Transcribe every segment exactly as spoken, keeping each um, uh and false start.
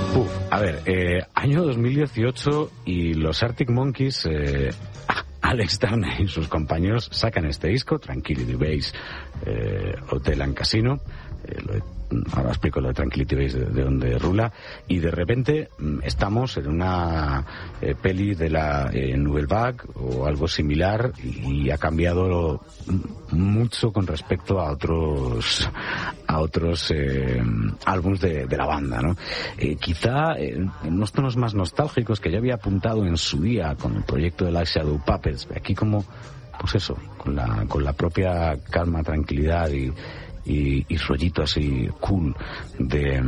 Uf, a ver, eh, año dos mil dieciocho y los Arctic Monkeys, eh, Alex Turner y sus compañeros sacan este disco, Tranquility Base, eh, Hotel and Casino. Eh, lo de, ahora explico lo de Tranquility Base, de, de donde rula, y de repente estamos en una eh, peli de la eh, Nouvelle Vague o algo similar, y, y ha cambiado lo, mucho con respecto a otros a otros eh, álbumes de, de la banda, ¿no? Eh, quizá eh, en unos tonos más nostálgicos que ya había apuntado en su día con el proyecto de Light Shadow Puppets, aquí como, pues eso, con la con la propia calma, tranquilidad y Y, y rollito así cool de,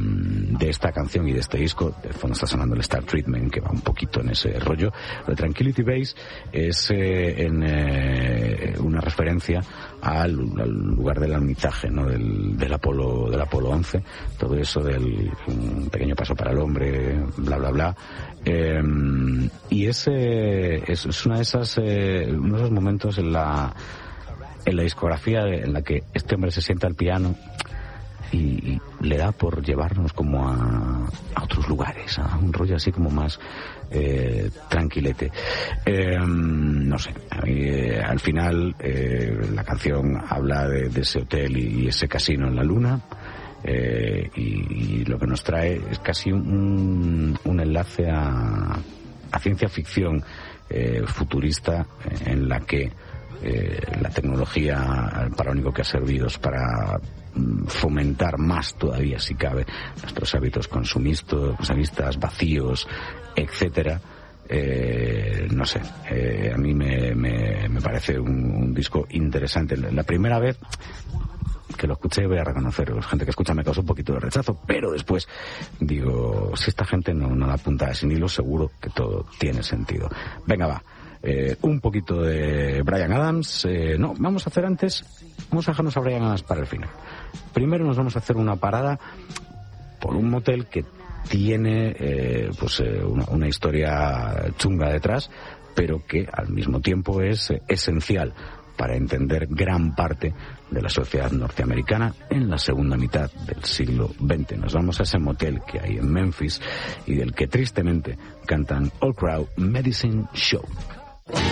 de esta canción y de este disco. De fondo está sonando el Star Treatment, que va un poquito en ese rollo. Lo de Tranquility Base es eh, en, eh, una referencia al, al lugar del alunizaje, ¿no? del, del Apolo del Apolo once, todo eso del un pequeño paso para el hombre, bla bla bla. Eh, y ese es, es una de esas eh, uno de esos momentos en la en la discografía en la que este hombre se sienta al piano y, y le da por llevarnos como a, a otros lugares, a un rollo así como más eh, tranquilete. Eh, no sé, a mí, eh, al final eh, la canción habla de, de ese hotel y, y ese casino en la luna. Eh, y, y lo que nos trae es casi un, un enlace a, a ciencia ficción eh, futurista, en la que Eh, la tecnología para lo único que ha servido es para mm, fomentar más todavía, si cabe, nuestros hábitos consumistas, consumistas vacíos, etcétera. Eh, no sé, eh, a mí me, me, me parece un, un disco interesante. La primera vez que lo escuché, voy a reconocer, la gente que escucha me causó un poquito de rechazo, pero después digo, si esta gente no, no la apunta sin hilo, seguro que todo tiene sentido. Venga, va. Eh, un poquito de Bryan Adams. Eh, no, vamos a hacer antes, vamos a dejarnos a Bryan Adams para el final. Primero nos vamos a hacer una parada por un motel que tiene eh, pues eh, una, una historia chunga detrás, pero que al mismo tiempo es eh, esencial para entender gran parte de la sociedad norteamericana en la segunda mitad del siglo veinte. Nos vamos a ese motel que hay en Memphis y del que tristemente cantan All Crowd Medicine Show.